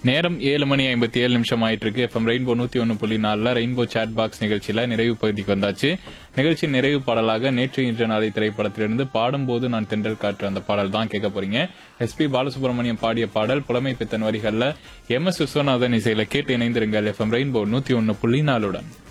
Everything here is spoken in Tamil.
நேரம் 7:57 ஆயிட்டு இருக்கு. FM rainbow 101.4 rainbow chat box நிகழ்ச்சியில நிறைவு பகுதிக்கு வந்தாச்சு. நிகழ்ச்சி நிறைவு பாடலாக நேற்று இன்று நாளை திரைப்படத்திலிருந்து பாடும்போது நான் தென்றல் காற்று அந்த பாடல் தான் கேட்க போறீங்க. எஸ்பி பாலசுப்ரமணியம் பாடிய பாடல் புலமை பித்தன் வரிகள்ல MS விஸ்வநாதன் இசையில கேட்டு இணைந்திருங்கள். FM rainbow 101.4.